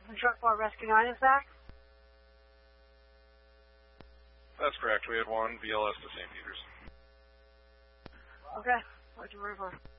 And Truck 4 Rescue 9 is back? That's correct. We had one BLS to St. Peters. Okay. Roger, River.